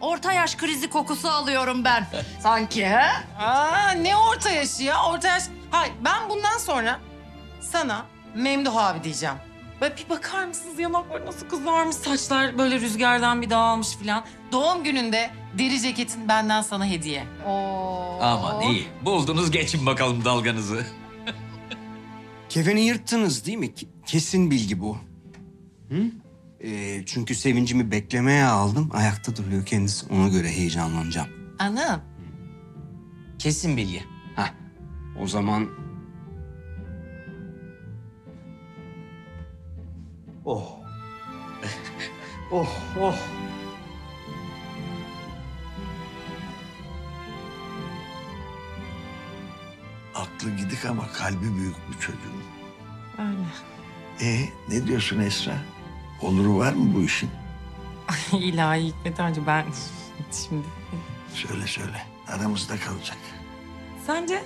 Orta yaş krizi kokusu alıyorum ben. Sanki ha? Aa, ne orta yaşı ya? Orta yaş... Hayır, ben bundan sonra sana Memduh abi diyeceğim. Böyle bir bakar mısınız yanakları nasıl kızarmış, saçlar böyle rüzgardan bir dağılmış falan. Doğum gününde deri ceketin benden sana hediye. Oo. Aman iyi. Buldunuz, geçin bakalım dalganızı. Kefeni yırttınız değil mi? Kesin bilgi bu. Hı? Çünkü sevincimi beklemeye aldım. Ayakta duruyor kendisi. Ona göre heyecanlanacağım. Anam. Kesin bilgi. Heh. O zaman... Oh. Oh, oh. Aklı gidik ama kalbi büyük bu çocuğun. Öyle. Ne diyorsun Esra? Oluru var mı bu işin? İlahi Hikmet amca ben şimdi... Söyle söyle. Aramızda kalacak. Sence?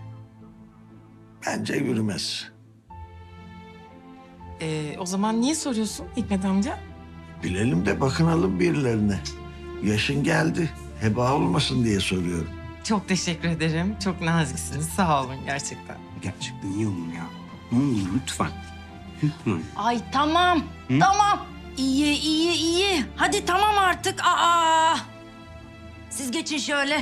Bence yürümez. O zaman niye soruyorsun Hikmet amca? Bilelim de bakınalım birilerine. Yaşın geldi. Heba olmasın diye soruyorum. Çok teşekkür ederim. Çok naziksiniz. Sağ olun gerçekten. Gerçekten iyi olun ya. Ne olur lütfen. Lütfen. Ay tamam. Tamam. İyi, iyi, iyi. Hadi tamam artık. Aa. Siz geçin şöyle.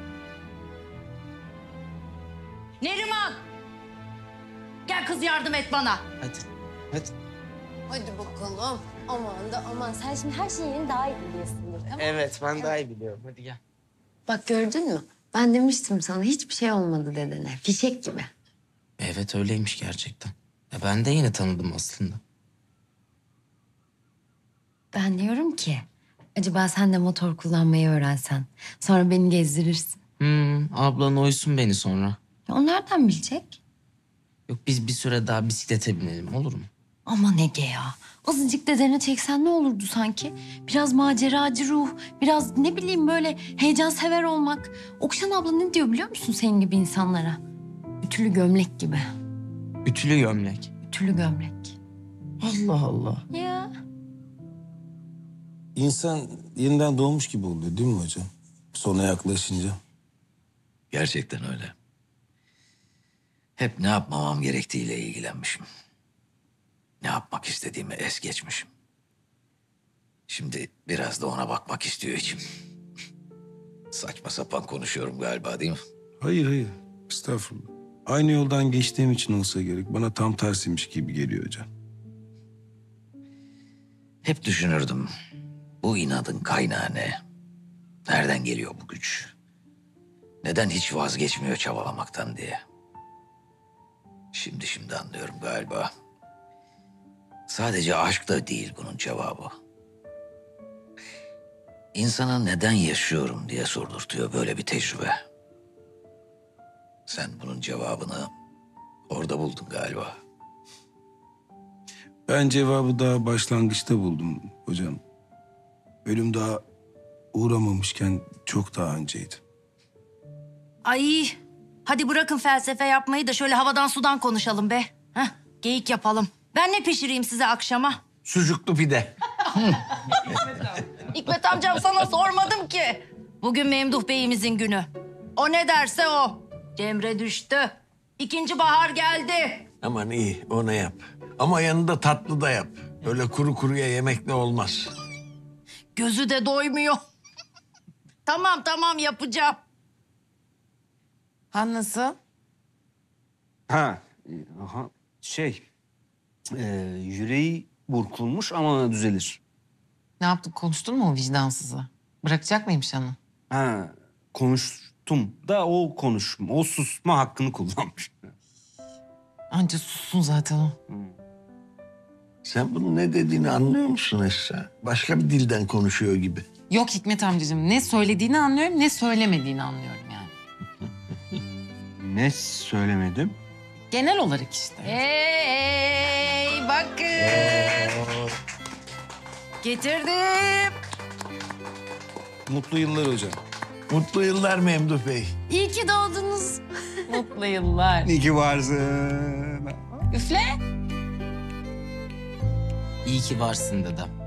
Neriman. Gel kız yardım et bana. Hadi. Hadi. Hadi bakalım. Aman da aman. Sen şimdi her şeyin daha iyi biliyorsundur. Ama... Evet ben daha iyi biliyorum. Hadi gel. Bak gördün mü? Ben demiştim sana hiçbir şey olmadı dedene. Fişek gibi. Evet öyleymiş gerçekten. Ben de yeni tanıdım aslında. Ben diyorum ki acaba sen de motor kullanmayı öğrensen. Sonra beni gezdirirsin. Ablan oysun beni sonra. Ya o nereden bilecek? Yok biz bir süre daha bisiklete binelim olur mu? Aman Ege ya. Azıcık dedene çeksen ne olurdu sanki? Biraz maceracı ruh, biraz ne bileyim böyle heyecan sever olmak. Okşan abla ne diyor biliyor musun senin gibi insanlara? Ütülü gömlek gibi. Ütülü gömlek. Ütülü gömlek. Allah Allah. Ya. İnsan yeniden doğmuş gibi oluyor değil mi hocam? Sona yaklaşınca. Gerçekten öyle. Hep ne yapmamam gerektiğiyle ilgilenmişim. Ne yapmak istediğimi es geçmişim. Şimdi biraz da ona bakmak istiyor içim. Saçma sapan konuşuyorum galiba değil mi? Hayır hayır. Estağfurullah. Aynı yoldan geçtiğim için olsa gerek. Bana tam tersiymiş gibi geliyor hocam. Hep düşünürdüm. Bu inadın kaynağı ne? Nereden geliyor bu güç? Neden hiç vazgeçmiyor çabalamaktan diye. Şimdi anlıyorum galiba. Sadece aşk da değil bunun cevabı. İnsana neden yaşıyorum diye sordurtuyor böyle bir tecrübe. Sen bunun cevabını orada buldun galiba. Ben cevabı daha başlangıçta buldum hocam. Ölüm daha uğramamışken çok daha önceydi. Ay. Hadi bırakın felsefe yapmayı da şöyle havadan sudan konuşalım be. Heh, geyik yapalım. Ben ne pişireyim size akşama? Sucuklu pide. Hikmet amcam sana sormadım ki. Bugün Memduh Bey'imizin günü. O ne derse o. Cemre düştü. İkinci bahar geldi. Aman iyi ona yap. Ama yanında tatlı da yap. Öyle kuru kuruya yemekle olmaz. Gözü de doymuyor. Tamam yapacağım. Han nasıl? Ha. Aha. Yüreği burkulmuş ama düzelir. Ne yaptın? Konuştun mu o vicdansızı? Bırakacak mıymış Han'ı? Ha. Konuştum da o susma hakkını kullanmış. Anca sussun zaten o. Sen bunun ne dediğini anlıyor musun Esra? Başka bir dilden konuşuyor gibi. Yok Hikmet amcacığım. Ne söylediğini anlıyorum ne söylemediğini anlıyorum yani. Ne söylemedim? Genel olarak işte. Hey bakın. Getirdim. Mutlu yıllar hocam. Mutlu yıllar Memduh Bey. İyi ki doğdunuz. Mutlu yıllar. İyi ki varsın. Üfle. İyi ki varsın dedem.